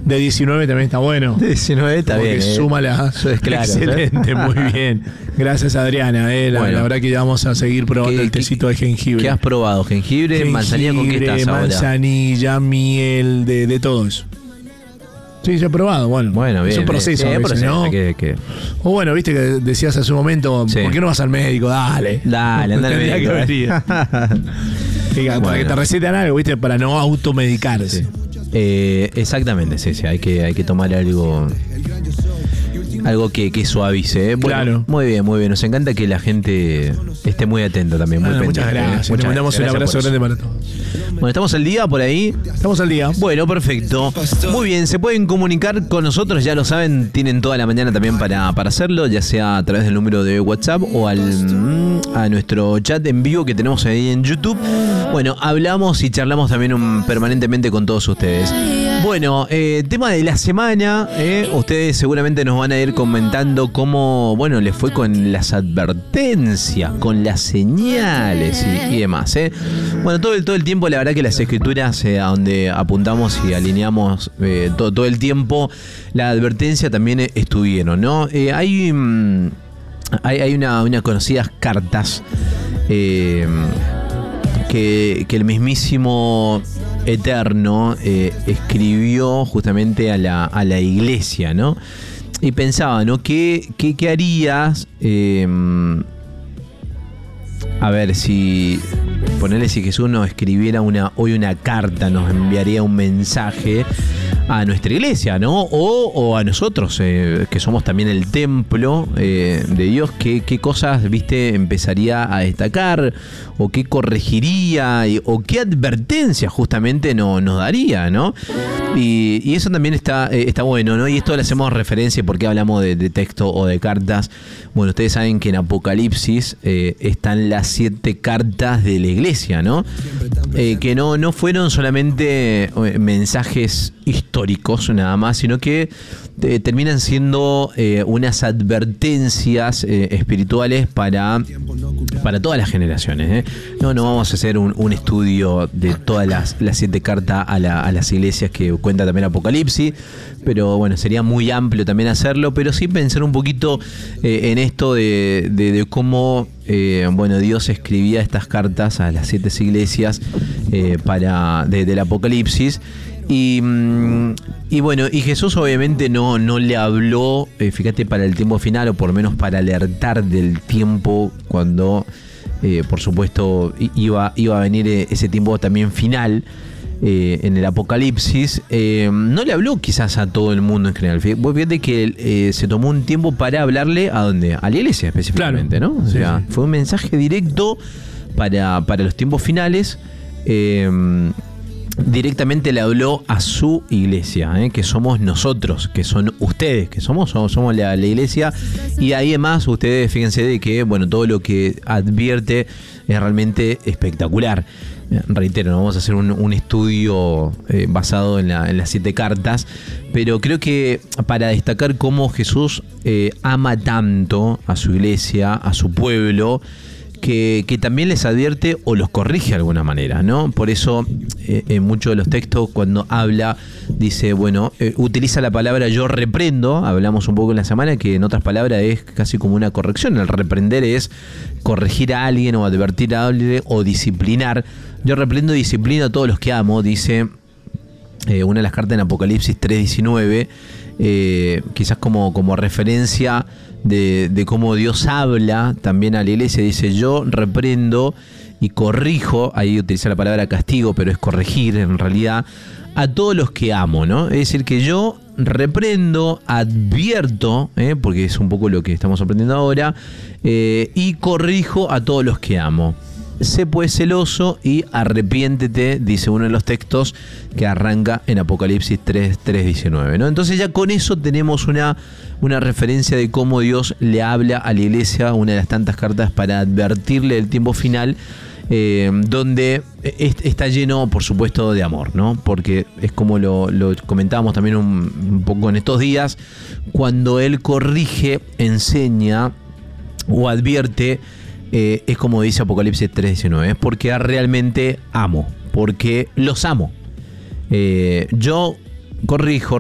De 19 también está bueno. De 19 está porque bien. súmala. Eso es claro. Excelente, muy bien. Gracias, Adriana. La verdad que ya vamos a seguir probando el tecito de jengibre. ¿Qué has probado? ¿Jengibre? ¿Manzanilla? ¿Con qué estás ahora? Manzanilla, miel, de todo eso. Sí, yo he probado, bueno bien, es un proceso, bien, veces, ¿no? O bueno, viste que decías hace un momento, ¿por qué no vas al médico? Dale, anda al médico. Para que te recetan algo, viste, para no automedicarse. Exactamente, sí, hay que tomar algo que suavice. Bueno, claro. Muy bien. Nos encanta que la gente esté muy atenta también. Muy pendiente. Muchas gracias. Le mandamos un abrazo grande para todos. Bueno, ¿estamos al día por ahí? Estamos al día. Bueno, perfecto. Muy bien, se pueden comunicar con nosotros, ya lo saben, tienen toda la mañana también para hacerlo, ya sea a través del número de WhatsApp o a nuestro chat en vivo que tenemos ahí en YouTube. Bueno, hablamos y charlamos también permanentemente con todos ustedes. Bueno, tema de la semana, ustedes seguramente nos van a ir comentando cómo, les fue con las advertencias, con las señales y demás, Bueno, todo el tiempo, la verdad que las escrituras a donde apuntamos y alineamos todo el tiempo, la advertencia también estuvieron, ¿no? Hay unas conocidas cartas que el mismísimo Eterno escribió justamente a la iglesia, ¿no? Y pensaba, ¿no? ¿Qué harías? A ver, si Jesús nos escribiera hoy una carta, nos enviaría un mensaje a nuestra iglesia, ¿no? O a nosotros, que somos también el templo de Dios, ¿qué cosas, empezaría a destacar? ¿O qué corregiría? ¿O qué advertencia justamente nos daría, ¿no? Y eso también está bueno, ¿no? Y esto le hacemos referencia porque hablamos de texto o de cartas. Bueno, ustedes saben que en Apocalipsis están las 7 cartas de la iglesia, ¿no? Que no fueron solamente mensajes históricos nada más, sino que terminan siendo unas advertencias espirituales para todas las generaciones. No vamos a hacer un estudio de todas las 7 cartas a las iglesias que cuenta también Apocalipsis, pero bueno, sería muy amplio también hacerlo, pero sí pensar un poquito en esto de cómo Dios escribía estas cartas a las 7 iglesias del Apocalipsis. Y Jesús obviamente no le habló, fíjate, para el tiempo final, o por lo menos para alertar del tiempo cuando, por supuesto, iba a venir ese tiempo también final en el Apocalipsis. No le habló quizás a todo el mundo en general. Fíjate que se tomó un tiempo para hablarle ¿a dónde? A la iglesia específicamente, claro, ¿no? O sea, fue un mensaje directo para los tiempos finales. Directamente le habló a su iglesia, que somos nosotros, que son ustedes, que somos la iglesia. Y ahí además ustedes fíjense de que todo lo que advierte es realmente espectacular. Reitero, no vamos a hacer un estudio basado en las 7 cartas, pero creo que para destacar cómo Jesús ama tanto a su iglesia, a su pueblo, que también les advierte o los corrige de alguna manera, ¿no? Por eso en muchos de los textos cuando habla, dice, utiliza la palabra yo reprendo, hablamos un poco en la semana, que en otras palabras es casi como una corrección. El reprender es corregir a alguien o advertir a alguien o disciplinar. Yo reprendo y disciplino a todos los que amo, dice una de las cartas en Apocalipsis 3:19, quizás como referencia de cómo Dios habla también a la iglesia. Dice, yo reprendo y corrijo, ahí utiliza la palabra castigo, pero es corregir en realidad, a todos los que amo, ¿no? Es decir, que yo reprendo, advierto, porque es un poco lo que estamos aprendiendo ahora, y corrijo a todos los que amo. Sé pues celoso y arrepiéntete, dice uno de los textos que arranca en Apocalipsis 3:19, ¿no? Entonces ya con eso tenemos una referencia de cómo Dios le habla a la iglesia, una de las tantas cartas para advertirle del tiempo final, donde está lleno, por supuesto, de amor, ¿no? Porque es como lo comentábamos también un poco en estos días, cuando Él corrige, enseña o advierte, es como dice Apocalipsis 3:19, es porque realmente amo, porque los amo. Yo corrijo,